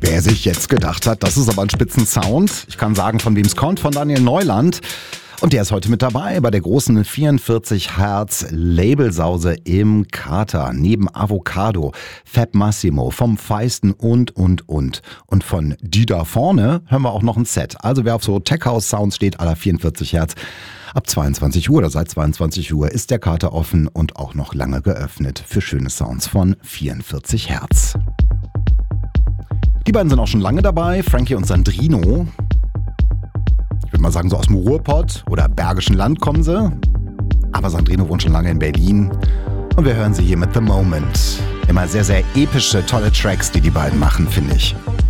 Wer sich jetzt gedacht hat, das ist aber ein Spitzensound. Ich kann sagen, von wem es kommt, von Daniel Neuland. Und der ist heute mit dabei bei der großen 44 Hertz Labelsause im Kater. Neben Avocado, Fab Massimo, vom Feisten und. Und von die da vorne hören wir auch noch ein Set. Also wer auf so Tech House Sounds steht, à la 44 Hertz, ab 22 Uhr oder seit 22 Uhr ist der Kater offen und auch noch lange geöffnet für schöne Sounds von 44 Hertz. Die beiden sind auch schon lange dabei, Frankie und Sandrino. Ich würde mal sagen, so aus dem Ruhrpott oder Bergischen Land kommen sie. Aber Sandrino wohnt schon lange in Berlin. Und wir hören sie hier mit The Moment. Immer sehr, sehr epische, tolle Tracks, die beiden machen, finde ich.